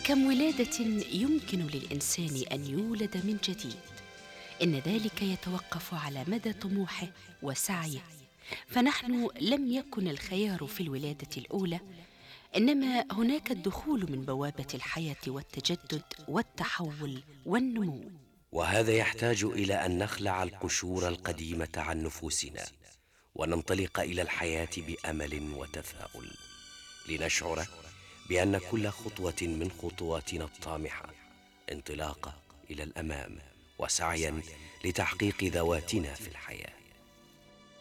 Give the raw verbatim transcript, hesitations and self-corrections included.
كم ولادة يمكن للإنسان أن يولد من جديد، إن ذلك يتوقف على مدى طموحه وسعيه، فنحن لم يكن الخيار في الولادة الأولى، إنما هناك الدخول من بوابة الحياة والتجدد والتحول والنمو. وهذا يحتاج إلى أن نخلع القشور القديمة عن نفوسنا وننطلق إلى الحياة بأمل وتفاؤل، لنشعر بأن كل خطوة من خطواتنا الطامحة انطلاقة إلى الأمام وسعيا لتحقيق ذواتنا في الحياة.